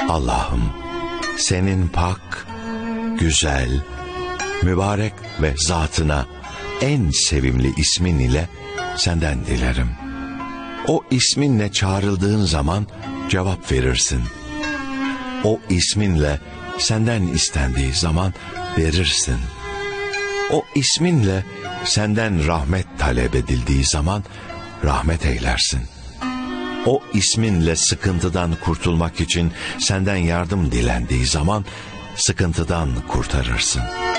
Allah'ım, senin pak, güzel, mübarek ve zatına en sevimli ismin ile senden dilerim. O isminle çağrıldığın zaman cevap verirsin. O isminle senden istendiği zaman verirsin. O isminle senden rahmet talep edildiği zaman rahmet eylersin. O isminle sıkıntıdan kurtulmak için senden yardım dilendiği zaman sıkıntıdan kurtarırsın.